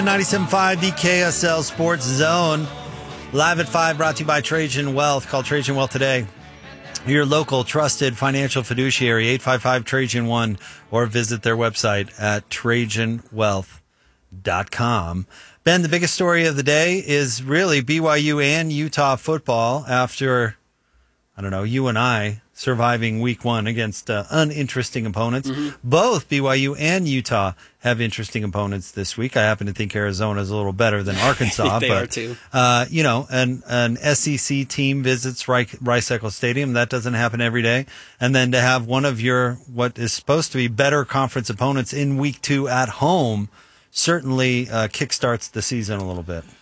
97.5, the KSL Sports Zone. Live at 5, brought to you by Trajan Wealth. Call Trajan Wealth today. Your local trusted financial fiduciary, 855-TRAJAN-1, or visit their website at TrajanWealth.com. Ben, the biggest story of the day is really BYU and Utah football after, you and I surviving week one against uninteresting opponents. Both BYU and Utah have interesting opponents this week. I happen to think Arizona is a little better than Arkansas. They are too. An SEC team visits Rice-Eccles Stadium. That doesn't happen every day. And then to have one of your, what is supposed to be better conference opponents in week two at home certainly kickstarts the season a little bit.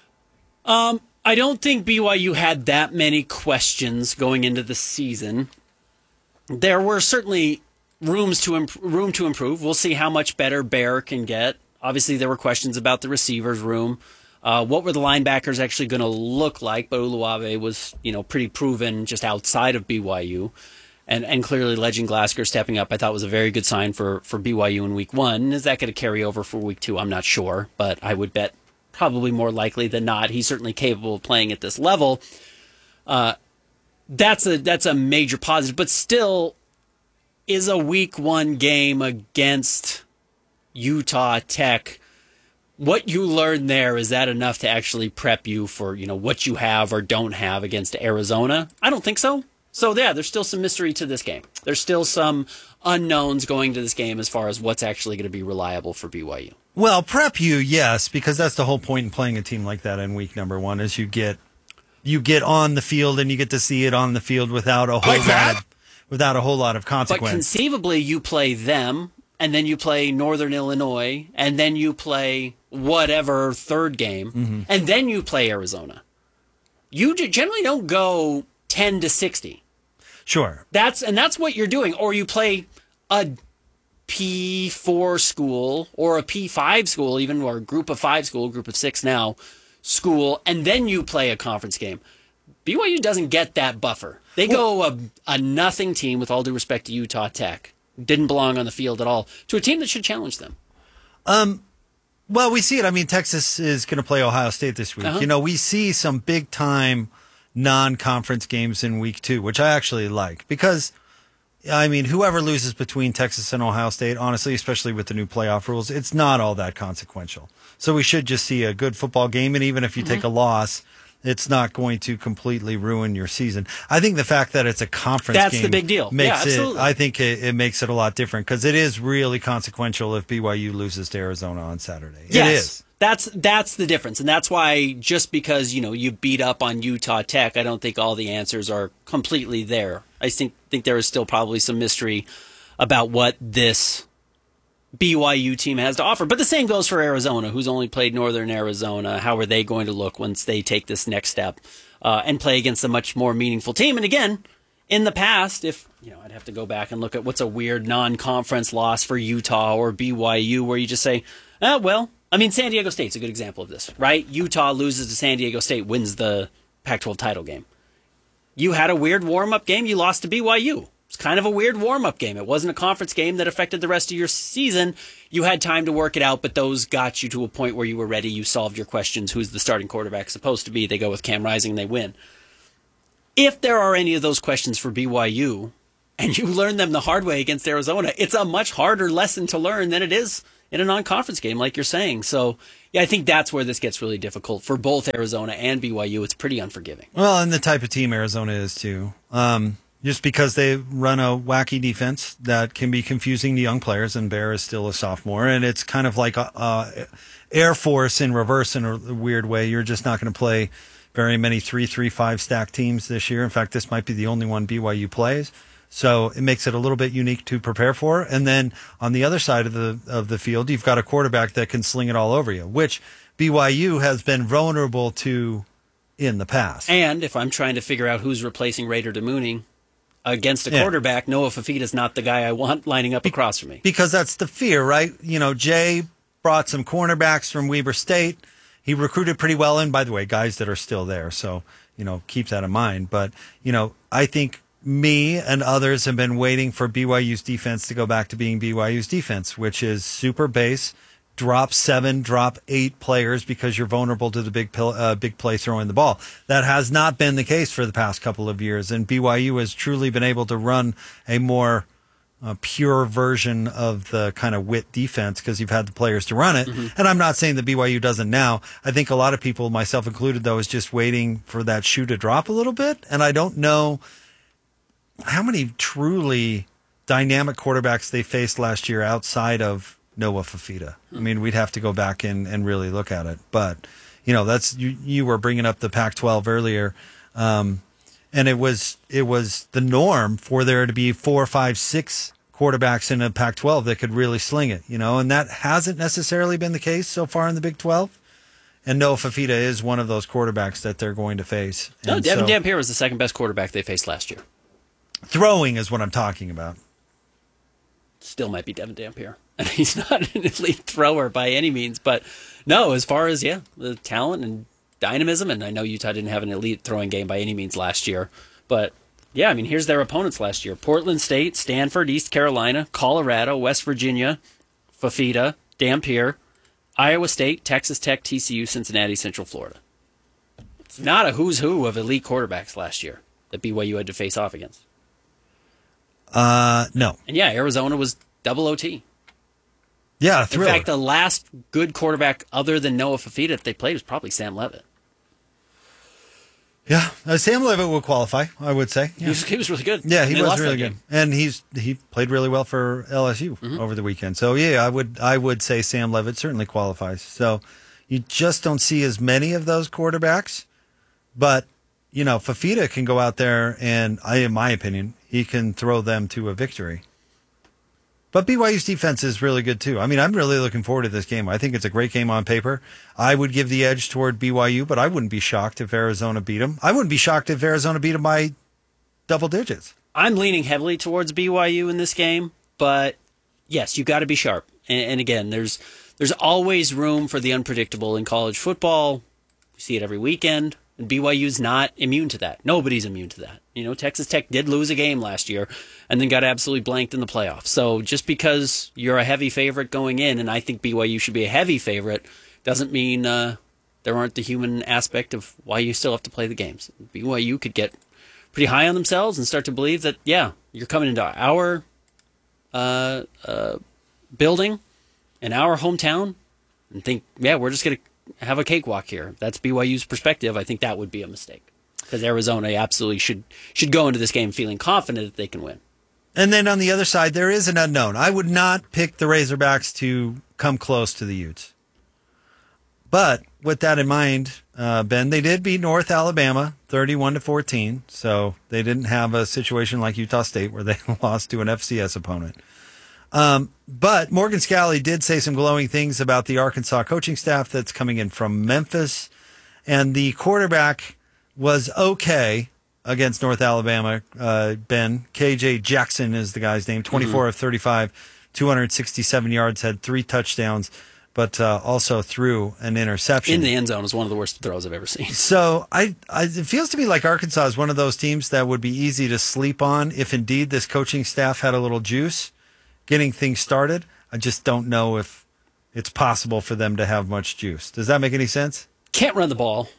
I don't think BYU had that many questions going into the season. There were certainly room to improve. We'll see how much better Bear can get. Obviously, there were questions about the receivers room. What were the linebackers actually going to look like? But Uluave was, pretty proven just outside of BYU. And clearly, Legend Glasgow stepping up, I thought was a very good sign for BYU in week one. Is that going to carry over for week two? I'm not sure, but I would bet probably more likely than not. He's certainly capable of playing at this level. That's a major positive, but still, is a week one game against Utah Tech, what you learn there, is that enough to actually prep you for, what you have or don't have against Arizona? I don't think so. So yeah, there's still some mystery to this game. There's still some unknowns going to this game as far as what's actually going to be reliable for BYU. Well, prep you, yes, because that's the whole point in playing a team like that in week number one, is you get on the field and you get to see it on the field without a whole lot of consequence. But conceivably, you play them, and then you play Northern Illinois, and then you play whatever third game, and then you play Arizona. You generally don't go 10-60. Sure. That's what you're doing. Or you play a P4 school or a P5 school, even, or a group of 5 school, group of 6 now, school, and then you play a conference game. BYU doesn't get that buffer. They go a nothing team, with all due respect to Utah Tech, didn't belong on the field at all, to a team that should challenge them. Well, we see it. I mean, Texas is going to play Ohio State this week. We see some big-time non-conference games in week two, which I actually like, because, whoever loses between Texas and Ohio State, honestly, especially with the new playoff rules, it's not all that consequential. So we should just see a good football game, and even if you take a loss, it's not going to completely ruin your season. I think the fact that it's a conference game, that's the big deal. Makes I think it makes it a lot different, because it is really consequential if BYU loses to Arizona on Saturday. Yes. It is. That's the difference, and that's why, just because you beat up on Utah Tech, I don't think all the answers are completely there. I think there is still probably some mystery about what this BYU team has to offer. But the same goes for Arizona, who's only played Northern Arizona. How are they going to look once they take this next step and play against a much more meaningful team? And again, in the past, if I'd have to go back and look at what's a weird non-conference loss for Utah or BYU, where you just say, San Diego State's a good example of this, right? Utah loses to San Diego State, wins the Pac-12 title game. You had a weird warm-up game. You lost to BYU. It's kind of a weird warm-up game. It wasn't a conference game that affected the rest of your season. You had time to work it out, but those got you to a point where you were ready. You solved your questions. Who's the starting quarterback supposed to be? They go with Cam Rising, they win. If there are any of those questions for BYU, and you learn them the hard way against Arizona, it's a much harder lesson to learn than it is in a non-conference game, like you're saying. So, yeah, I think that's where this gets really difficult for both Arizona and BYU. It's pretty unforgiving. Well, and the type of team Arizona is, too. Just because they run a wacky defense that can be confusing to young players, and Bear is still a sophomore, and it's kind of like Air Force in reverse in a weird way. You're just not going to play very many 3-3-5 stack teams this year. In fact, this might be the only one BYU plays. So it makes it a little bit unique to prepare for. And then on the other side of the field, you've got a quarterback that can sling it all over you, which BYU has been vulnerable to in the past. And if I'm trying to figure out who's replacing Raider DeMooning against a quarterback, Noah Fafita's not the guy I want lining up across from me. Because that's the fear, right? Jay brought some cornerbacks from Weber State. He recruited pretty well, and by the way, guys that are still there. So, keep that in mind. But, I think me and others have been waiting for BYU's defense to go back to being BYU's defense, which is super base, drop 7, drop 8 players because you're vulnerable to the big play throwing the ball. That has not been the case for the past couple of years, and BYU has truly been able to run a more pure version of the kind of wit defense because you've had the players to run it. And I'm not saying that BYU doesn't now. I think a lot of people, myself included, though, is just waiting for that shoe to drop a little bit. And I don't know how many truly dynamic quarterbacks they faced last year outside of Noah Fafita. I mean, we'd have to go back and really look at it. But, that's you were bringing up the Pac-12 earlier. And it was the norm for there to be 4, 5, 6 quarterbacks in a Pac-12 that could really sling it, and that hasn't necessarily been the case so far in the Big 12. And Noah Fafita is one of those quarterbacks that they're going to face. No, Devin Dampier was the second best quarterback they faced last year. Throwing is what I'm talking about. Still might be Devin Dampier. He's not an elite thrower by any means, but no, as far as, the talent and dynamism, and I know Utah didn't have an elite throwing game by any means last year, but here's their opponents last year. Portland State, Stanford, East Carolina, Colorado, West Virginia, Fafita, Dampier, Iowa State, Texas Tech, TCU, Cincinnati, Central Florida. It's not a who's who of elite quarterbacks last year that BYU had to face off against. No. And Arizona was double OT. Yeah, in fact, the last good quarterback other than Noah Fafita that they played was probably Sam Levitt. Yeah, Sam Levitt will qualify, I would say. Yeah. He was really good. Yeah, he was really good, and he played really well for LSU over the weekend. So I would say Sam Levitt certainly qualifies. So you just don't see as many of those quarterbacks, but Fafita can go out there and, in my opinion, he can throw them to a victory. But BYU's defense is really good, too. I mean, I'm really looking forward to this game. I think it's a great game on paper. I would give the edge toward BYU, but I wouldn't be shocked if Arizona beat them. I wouldn't be shocked if Arizona beat them by double digits. I'm leaning heavily towards BYU in this game, but yes, you got to be sharp. And again, there's always room for the unpredictable in college football. We see it every weekend. And BYU's not immune to that. Nobody's immune to that. Texas Tech did lose a game last year and then got absolutely blanked in the playoffs. So just because you're a heavy favorite going in, and I think BYU should be a heavy favorite, doesn't mean there aren't the human aspect of why you still have to play the games. BYU could get pretty high on themselves and start to believe that, you're coming into our building in our hometown and think, we're just going to have a cakewalk here. That's BYU's perspective. I think that would be a mistake because Arizona absolutely should go into this game feeling confident that they can win. And then on the other side, there is an unknown. I would not pick the Razorbacks to come close to the Utes. But with that in mind, Ben, they did beat North Alabama 31-14. So they didn't have a situation like Utah State where they lost to an FCS opponent. But Morgan Scalley did say some glowing things about the Arkansas coaching staff that's coming in from Memphis. And the quarterback was okay against North Alabama. Ben, KJ Jackson is the guy's name, 24 of 35, 267 yards, had 3 touchdowns, but also threw an interception. In the end zone is one of the worst throws I've ever seen. So it feels to me like Arkansas is one of those teams that would be easy to sleep on if indeed this coaching staff had a little juice getting things started. I just don't know if it's possible for them to have much juice. Does that make any sense? Can't run the ball.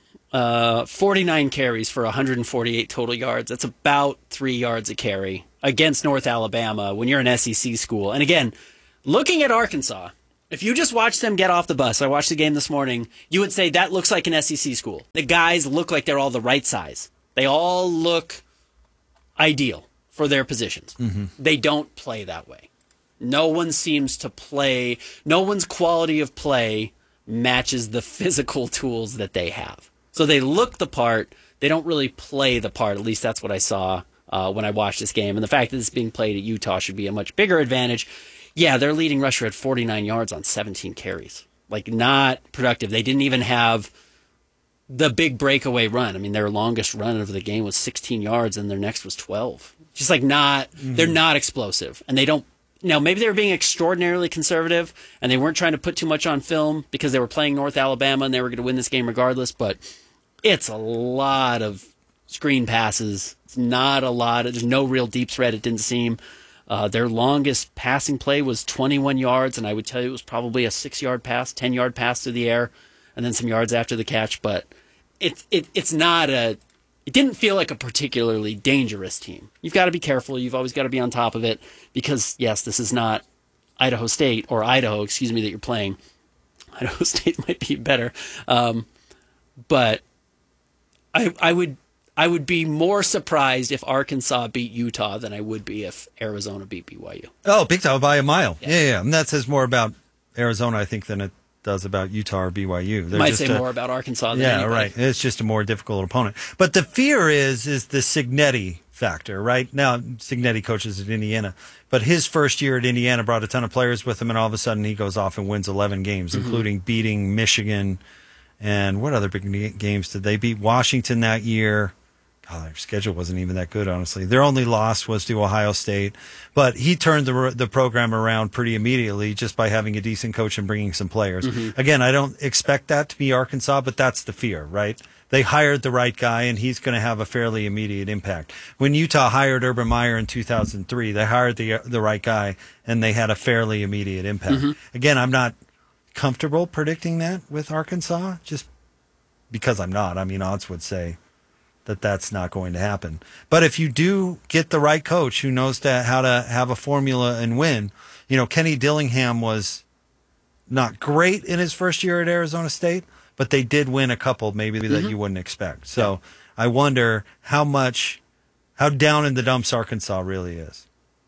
49 carries for 148 total yards. That's about 3 yards a carry against North Alabama when you're an SEC school. And again, looking at Arkansas, if you just watch them get off the bus, I watched the game this morning, you would say that looks like an SEC school. The guys look like they're all the right size. They all look ideal for their positions. They don't play that way. No one seems to play, no one's quality of play matches the physical tools that they have. So they look the part, they don't really play the part. At least that's what I saw when I watched this game. And the fact that it's being played at Utah should be a much bigger advantage. Yeah, their leading rusher had 49 yards on 17 carries. Like, not productive. They didn't even have the big breakaway run. I mean, their longest run of the game was 16 yards, and their next was 12. Just like they're not explosive. And they don't. Now, maybe they were being extraordinarily conservative, and they weren't trying to put too much on film because they were playing North Alabama, and they were going to win this game regardless. But it's a lot of screen passes. It's not a lot. There's no real deep threat, it didn't seem. Their longest passing play was 21 yards, and I would tell you it was probably a 6-yard pass, 10-yard pass through the air, and then some yards after the catch. But it's not a. It didn't feel like a particularly dangerous team. You've got to be careful. You've always got to be on top of it because, yes, this is not Idaho, that you're playing. Idaho State might be better, but I would be more surprised if Arkansas beat Utah than I would be if Arizona beat BYU. Oh, big time by a mile. Yeah. And that says more about Arizona, I think, than it does about Utah or BYU. They're might say more about Arkansas than anybody. Right. It's just a more difficult opponent. But the fear is the Cignetti factor, right? Now, Cignetti coaches at Indiana, but his first year at Indiana brought a ton of players with him, and all of a sudden he goes off and wins 11 games, including beating Michigan. And what other big games did they beat? Washington that year. God, their schedule wasn't even that good, honestly. Their only loss was to Ohio State. But he turned the program around pretty immediately just by having a decent coach and bringing some players. Again, I don't expect that to be Arkansas, but that's the fear, right? They hired the right guy, and he's going to have a fairly immediate impact. When Utah hired Urban Meyer in 2003, they hired the right guy, and they had a fairly immediate impact. Again, I'm not comfortable predicting that with Arkansas, just because I'm not. I mean, odds would say that that's not going to happen. But if you do get the right coach who knows how to have a formula and win, Kenny Dillingham was not great in his first year at Arizona State, but they did win a couple maybe that you wouldn't expect. So I wonder how down in the dumps Arkansas really is.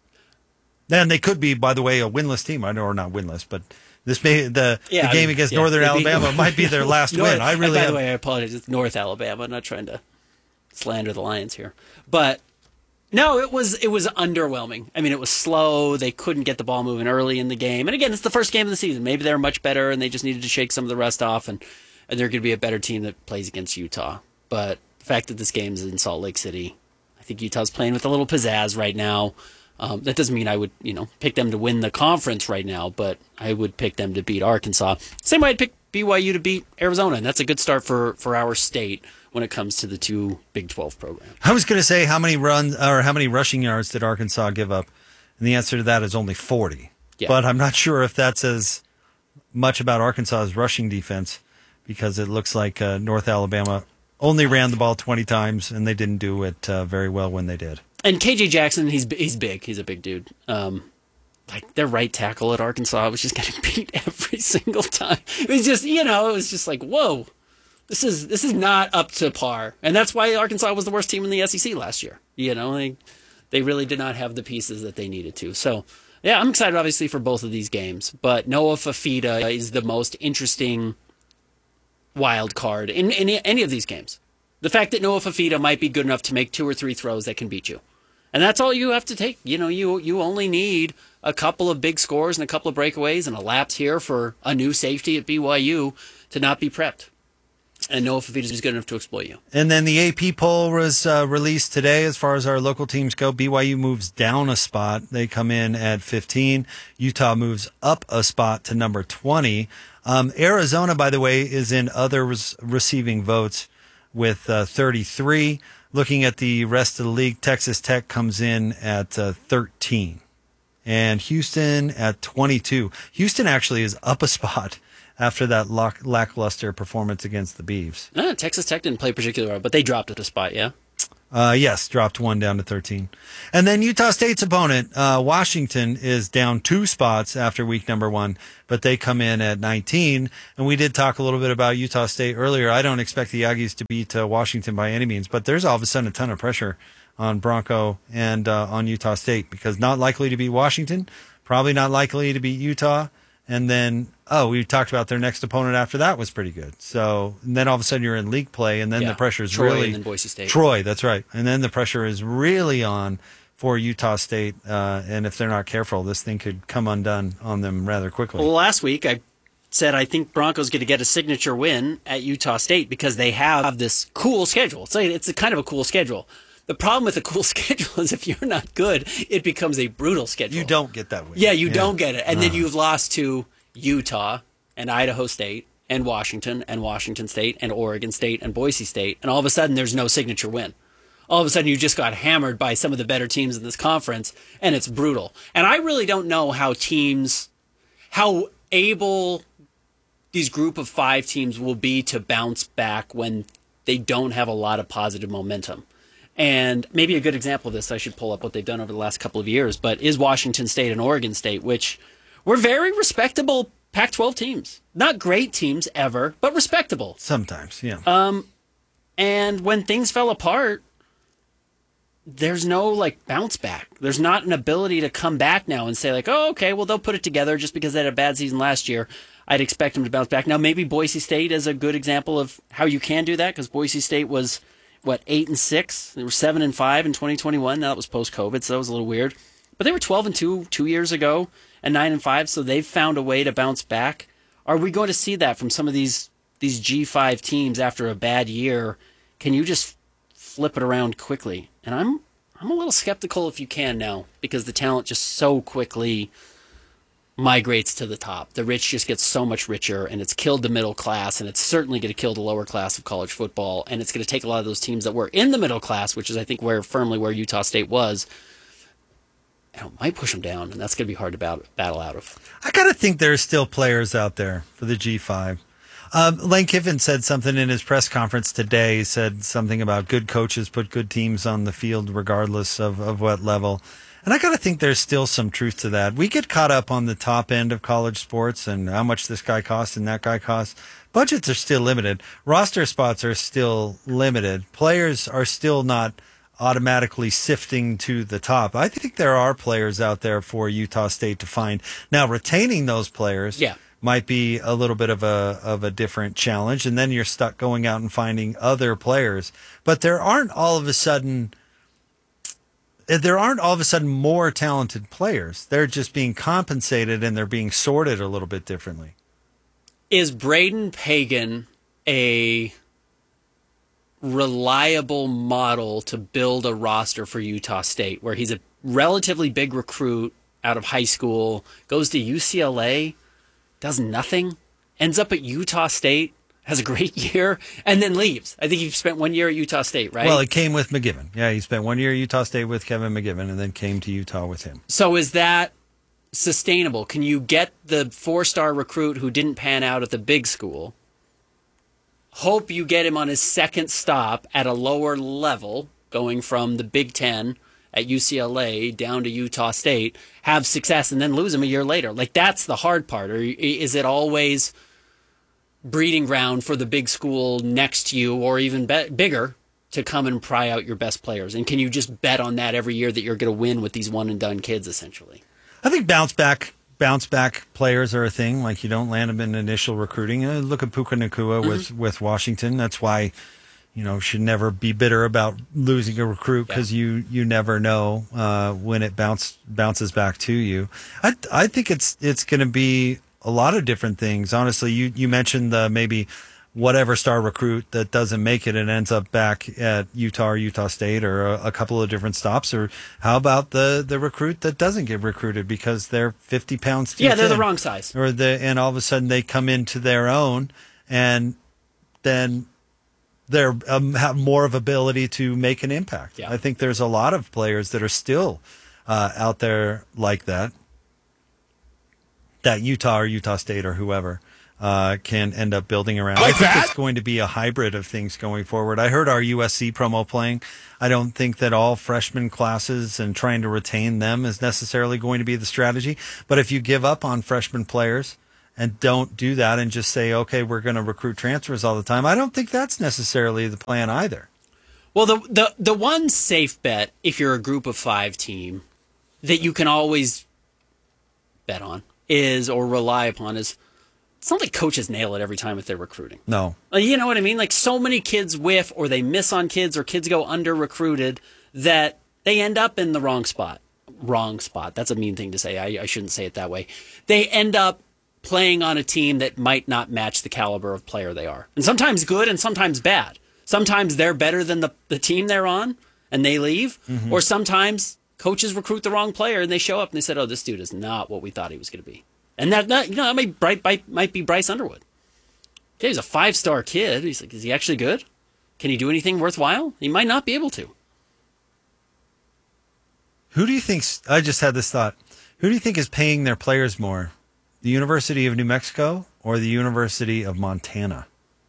And they could be, by the way, a winless team. I know, or not winless, but this the game against Northern Alabama might be their last win. By the way, I apologize. It's North Alabama. I'm not trying to slander the Lions here, but no, it was underwhelming. I mean, it was slow. They couldn't get the ball moving early in the game, and again, it's the first game of the season. Maybe they're much better, and they just needed to shake some of the rest off, and they're going to be a better team that plays against Utah. But the fact that this game is in Salt Lake City, I think Utah's playing with a little pizzazz right now. That doesn't mean I would, pick them to win the conference right now, but I would pick them to beat Arkansas. Same way I'd pick BYU to beat Arizona, and that's a good start for our state when it comes to the two Big 12 programs. I was going to say how many rushing yards did Arkansas give up, and the answer to that is only 40. Yeah. But I'm not sure if that says much about Arkansas's rushing defense because it looks like North Alabama only ran the ball 20 times, and they didn't do it very well when they did. And KJ Jackson, he's big. He's a big dude. Like their right tackle at Arkansas was just getting beat every single time. It was just, it was just like, whoa, this is not up to par. And that's why Arkansas was the worst team in the SEC last year. They really did not have the pieces that they needed to. So, yeah, I'm excited, obviously, for both of these games. But Noah Fifita is the most interesting wild card in any of these games. The fact that Noah Fifita might be good enough to make 2 or 3 throws that can beat you. And that's all you have to take. You only need a couple of big scores and a couple of breakaways and a lapse here for a new safety at BYU to not be prepped. And Noah Fifita is good enough to exploit you. And then the AP poll was released today as far as our local teams go. BYU moves down a spot. They come in at 15. Utah moves up a spot to number 20. Arizona, by the way, is in other receiving votes with 33. Looking at the rest of the league, Texas Tech comes in at 13. And Houston at 22. Houston actually is up a spot after that lackluster performance against the Beavs. Texas Tech didn't play particularly well, but they dropped at a spot, yeah? Yes, dropped 1 down to 13. And then Utah State's opponent, Washington, is down 2 spots after week number 1, but they come in at 19. And we did talk a little bit about Utah State earlier. I don't expect the Aggies to beat Washington by any means, but there's all of a sudden a ton of pressure on Bronco and on Utah State because not likely to beat Washington, probably not likely to beat Utah. And then, we talked about their next opponent after that was pretty good. So and then all of a sudden you're in league play, and then the pressure is Troy and then Boise State. Troy, that's right. And then the pressure is really on for Utah State. And if they're not careful, this thing could come undone on them rather quickly. Well, last week I said I think Broncos going to get a signature win at Utah State because they have this cool schedule. It's a kind of a cool schedule. The problem with a cool schedule is if you're not good, it becomes a brutal schedule. You don't get that win. Yeah, you don't get it. And then you've lost to Utah and Idaho State and Washington State and Oregon State and Boise State. And all of a sudden there's no signature win. all of a sudden you just got hammered by some of the better teams in this conference, and it's brutal. And I really don't know how able these group of 5 teams will be to bounce back when they don't have a lot of positive momentum. And maybe a good example of this, I should pull up what they've done over the last couple of years, but is Washington State and Oregon State, which were very respectable Pac-12 teams. Not great teams ever, but respectable. Sometimes, yeah. And when things fell apart, there's no like bounce back. There's not an ability to come back now and say like, oh, okay, well, they'll put it together just because they had a bad season last year. I'd expect them to bounce back. Now, maybe Boise State is a good example of how you can do that, because Boise State was, 8-6? They were 7-5 in 2021. Now, that was post-COVID, so that was a little weird. But they were 12-2 2 years ago and 9-5, so they've found a way to bounce back. Are we going to see that from some of these G5 teams after a bad year? Can you just flip it around quickly? And I'm a little skeptical if you can now, because the talent just so quickly migrates to the top. The rich just gets so much richer, and it's killed the middle class, and it's certainly going to kill the lower class of college football, and it's going to take a lot of those teams that were in the middle class, which is I think firmly where Utah State was, and it might push them down, and that's going to be hard to battle out of. I got to think there's still players out there for the G5. Lane Kiffin said something in his press conference today. He said something about good coaches put good teams on the field regardless of what level. And I got to think there's still some truth to that. We get caught up on the top end of college sports and how much this guy costs and that guy costs. Budgets are still limited. Roster spots are still limited. Players are still not automatically sifting to the top. I think there are players out there for Utah State to find. Now, retaining those players might be a little bit of a different challenge, and then you're stuck going out and finding other players. But there aren't all of a sudden more talented players. They're just being compensated, and they're being sorted a little bit differently. Is Braden Pagan a reliable model to build a roster for Utah State, where he's a relatively big recruit out of high school, goes to UCLA, does nothing, ends up at Utah State, has a great year, and then leaves? I think he spent 1 year at Utah State, right? Well, it came with McGiven. Yeah, he spent 1 year at Utah State with Kevin McGiven and then came to Utah with him. So is that sustainable? Can you get the 4-star recruit who didn't pan out at the big school, hope you get him on his second stop at a lower level, going from the Big Ten at UCLA down to Utah State, have success, and then lose him a year later? Like, that's the hard part. Or is it always breeding ground for the big school next to you, or even bigger, to come and pry out your best players? And can you just bet on that every year that you're going to win with these one-and-done kids, essentially? I think bounce back players are a thing. Like, you don't land them in initial recruiting. Look at Puka Nacua with Washington. That's why, should never be bitter about losing a recruit, because you never know when it bounces back to you. I think it's going to be a lot of different things. Honestly, you mentioned the maybe whatever star recruit that doesn't make it and ends up back at Utah or Utah State, or a couple of different stops. Or how about the recruit that doesn't get recruited because they're 50 pounds too thin? They're the wrong size. And all of a sudden they come into their own, and then they're have more of ability to make an impact. I think there's a lot of players that are still out there like that Utah or Utah State or whoever can end up building around. I think it's going to be a hybrid of things going forward. I heard our USC promo playing. I don't think that all freshman classes and trying to retain them is necessarily going to be the strategy. But if you give up on freshman players and don't do that and just say, okay, we're going to recruit transfers all the time, I don't think that's necessarily the plan either. Well, the one safe bet, if you're a group of 5 team, that you can always bet on or rely upon is, it's not like coaches nail it every time if they're recruiting. No. You know what I mean? Like, so many kids whiff, or they miss on kids, or kids go under-recruited, that they end up in the wrong spot. Wrong spot. That's a mean thing to say. I shouldn't say it that way. They end up playing on a team that might not match the caliber of player they are. And sometimes good and sometimes bad. Sometimes they're better than the team they're on, and they leave. Mm-hmm. Or sometimes coaches recruit the wrong player, and they show up and they said, oh, this dude is not what we thought he was going to be. And that might be Bryce Underwood. Okay, he's a 5-star kid. He's like, is he actually good? Can he do anything worthwhile? He might not be able to. Who do you think? I just had this thought. Who do you think is paying their players more, the University of New Mexico or the University of Montana?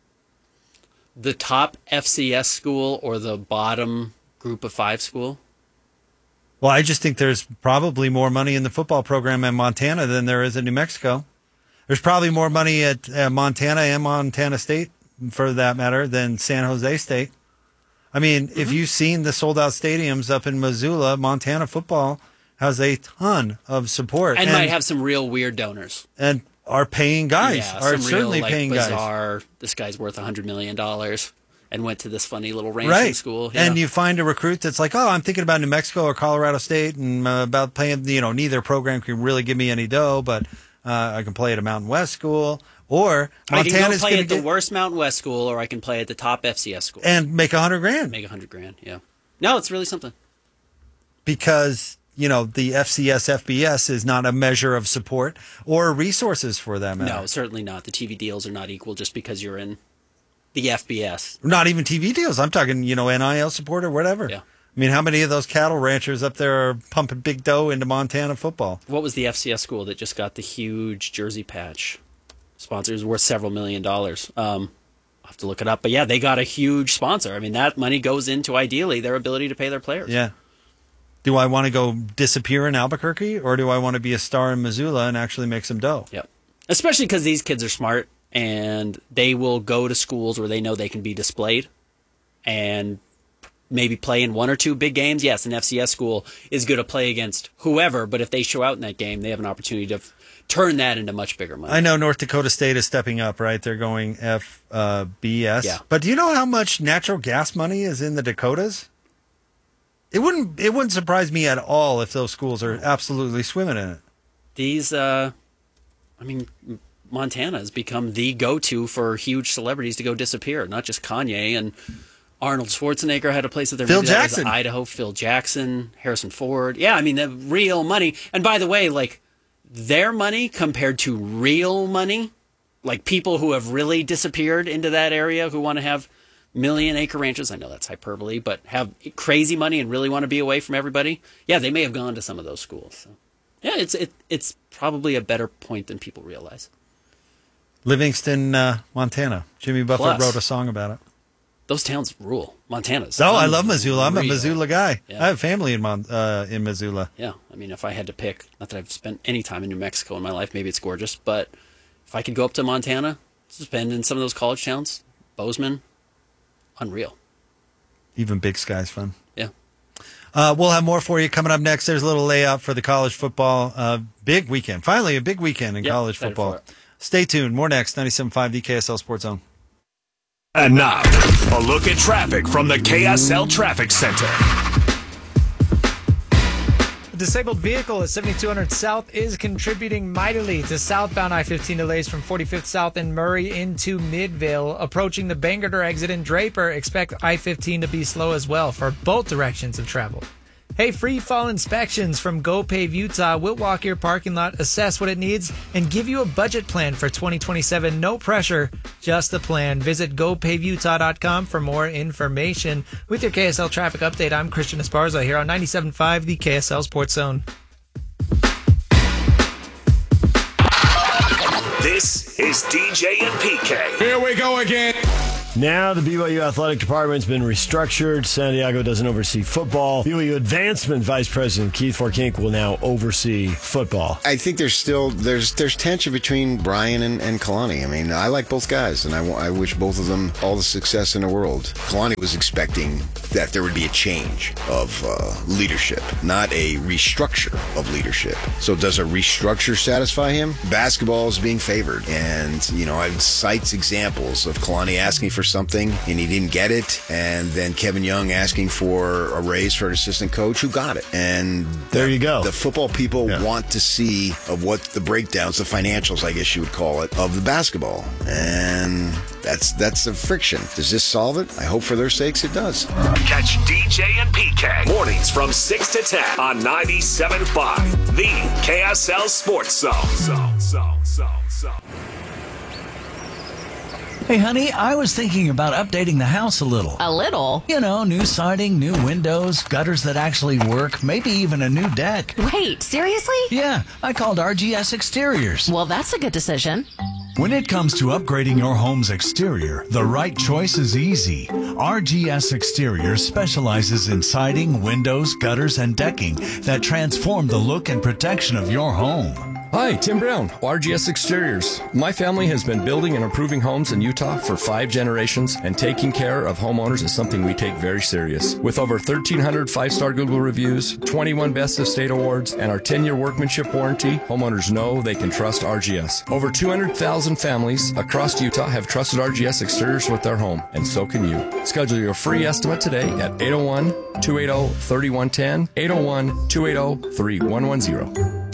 The top FCS school or the bottom group of 5 school? Well, I just think there's probably more money in the football program in Montana than there is in New Mexico. There's probably more money at Montana and Montana State, for that matter, than San Jose State. I mean, if you've seen the sold-out stadiums up in Missoula, Montana football has a ton of support. And might have some real weird donors. And are paying guys. Yeah, are some certainly real, paying bizarre, guys. This guy's worth $100 million and went to this funny little ranching Right. school. And you find a recruit that's like, oh, I'm thinking about New Mexico or Colorado State and about playing, neither program can really give me any dough, but I can play at a Mountain West school. Or Montana's I can go play at the get, worst Mountain West school, or I can play at the top FCS school. And make $100,000. Make $100,000, yeah. No, it's really something. Because, the FCS, FBS is not a measure of support or resources for that matter. No, certainly not. The TV deals are not equal just because you're in the FBS. Not even TV deals. I'm talking, NIL support or whatever. Yeah. I mean, how many of those cattle ranchers up there are pumping big dough into Montana football? What was the FCS school that just got the huge jersey patch? Sponsors worth several $1 million. I'll have to look it up. But yeah, they got a huge sponsor. I mean, that money goes into, ideally, their ability to pay their players. Yeah. Do I want to go disappear in Albuquerque, or do I want to be a star in Missoula and actually make some dough? Yep. Especially because these kids are smart, and they will go to schools where they know they can be displayed and maybe play in 1 or 2 big games. Yes, an FCS school is going to play against whoever, but if they show out in that game, they have an opportunity to turn that into much bigger money. I know North Dakota State is stepping up, right? They're going FBS. Yeah. But do you know how much natural gas money is in the Dakotas? It wouldn't surprise me at all if those schools are absolutely swimming in it. These, Montana has become the go-to for huge celebrities to go disappear. Not just Kanye and Arnold Schwarzenegger had a place at their Phil Jackson, Idaho, Phil Jackson, Harrison Ford. Yeah, I mean the real money. And by the way, like their money compared to real money, like people who have really disappeared into that area who want to have million-acre ranches. I know that's hyperbole, but have crazy money and really want to be away from everybody. Yeah, they may have gone to some of those schools. So, yeah, it's probably a better point than people realize. Livingston, Montana. Jimmy Buffett wrote a song about it. Those towns rule. Montana's. Oh, I love Missoula. I'm a Missoula guy. Yeah. I have family in Missoula. Yeah, I mean, if I had to pick, not that I've spent any time in New Mexico in my life, maybe it's gorgeous, but if I could go up to Montana, spend in some of those college towns, Bozeman, unreal. Even Big Sky's fun. Yeah. We'll have more for you coming up next. There's a little layout for the college football big weekend. Finally, a big weekend in college football. Stay tuned. More next. 97.5, the KSL Sports Zone. And now, a look at traffic from the KSL Traffic Center. A disabled vehicle at 7200 South is contributing mightily to southbound I-15 delays from 45th South and Murray into Midvale. Approaching the Bangerter exit in Draper, expect I-15 to be slow as well for both directions of travel. Hey, free fall inspections from GoPave Utah. We'll walk your parking lot, assess what it needs, and give you a budget plan for 2027. No pressure, just a plan. Visit GoPaveUtah.com for more information. With your KSL traffic update, I'm Christian Esparza here on 97.5, the KSL Sports Zone. This is DJ and PK. Here we go again. Now the BYU Athletic Department's been restructured. Santiago doesn't oversee football. BYU Advancement Vice President Keith Forkink will now oversee football. I think there's tension between Brian and Kalani. I mean, I like both guys, and I wish both of them all the success in the world. Kalani was expecting that there would be a change of leadership, not a restructure of leadership. So does a restructure satisfy him? Basketball is being favored, and I cite examples of Kalani asking for something and he didn't get it, and then Kevin Young asking for a raise for an assistant coach who got it. And there you go. The football people want to see of what the breakdowns, the financials, I guess you would call it, of the basketball. And that's the friction. Does this solve it? I hope for their sakes it does. Catch DJ and PK mornings from 6 to 10 on 97.5, the KSL Sports Zone. Hey, honey, I was thinking about updating the house a little. A little? You know, new siding, new windows, gutters that actually work, maybe even a new deck. Wait, seriously? Yeah, I called RGS Exteriors. Well, that's a good decision. When it comes to upgrading your home's exterior, the right choice is easy. RGS Exteriors specializes in siding, windows, gutters, and decking that transform the look and protection of your home. Hi, Tim Brown, RGS Exteriors. My family has been building and improving homes in Utah for 5 generations, and taking care of homeowners is something we take very serious. With over 1,300 5-star Google reviews, 21 Best of State awards, and our 10-year workmanship warranty, homeowners know they can trust RGS. Over 200,000 families across Utah have trusted RGS Exteriors with their home, and so can you. Schedule your free estimate today at 801-280-3110, 801-280-3110.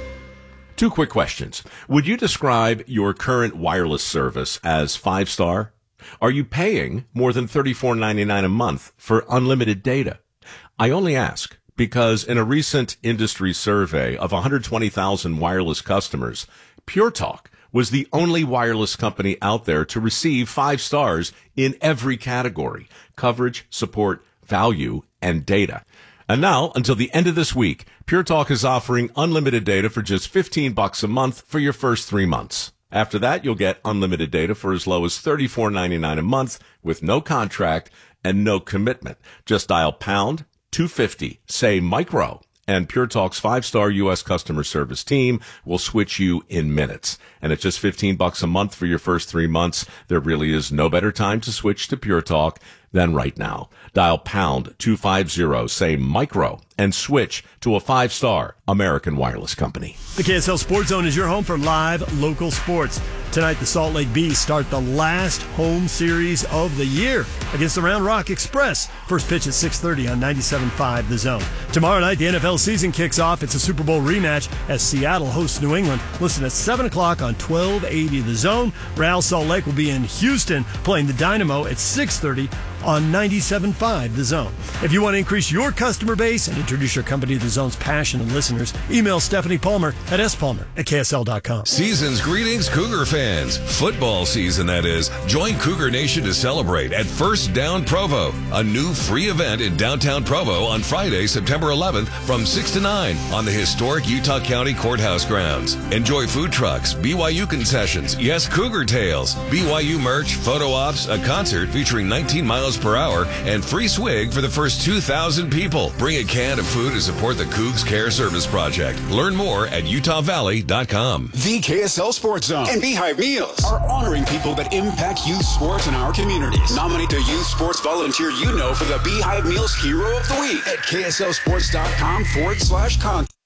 2 quick questions. Would you describe your current wireless service as 5-star? Are you paying more than $34.99 a month for unlimited data? I only ask because in a recent industry survey of 120,000 wireless customers, Pure Talk was the only wireless company out there to receive 5 stars in every category: coverage, support, value, and data. And now, until the end of this week, Pure Talk is offering unlimited data for just $15 a month for your first 3 months. After that, you'll get unlimited data for as low as $34.99 a month with no contract and no commitment. Just dial pound 250, say micro, and Pure Talk's 5-star U.S. customer service team will switch you in minutes. And at just $15 a month for your first 3 months, there really is no better time to switch to Pure Talk than right now. Dial pound 250, say micro, and switch to a 5-star American wireless company. The KSL Sports Zone is your home for live local sports. Tonight, the Salt Lake Bees start the last home series of the year against the Round Rock Express. First pitch at 6:30 on 97.5 The Zone. Tomorrow night, the NFL season kicks off. It's a Super Bowl rematch as Seattle hosts New England. Listen at 7 o'clock on 1280 The Zone. Real Salt Lake will be in Houston playing the Dynamo at 6:30 on 97.5 The Zone. If you want to increase your customer base and introduce your company to The Zone's passion and listeners, email Stephanie Palmer at spalmer@ksl.com. Season's greetings, Cougar fans. Football season, that is. Join Cougar Nation to celebrate at First Down Provo, a new free event in downtown Provo on Friday, September 11th from 6 to 9 on the historic Utah County Courthouse grounds. Enjoy food trucks, BYU concessions, yes, Cougar Tales, BYU merch, photo ops, a concert featuring 19 miles per hour, and free swig for the first 2,000 people. Bring a can of food to support the Cougs Care Service Project. Learn more at utahvalley.com. The KSL Sports Zone and Beehive Meals are honoring people that impact youth sports in our communities. Nominate a youth sports volunteer you know for the Beehive Meals Hero of the Week at kslsports.com/contact.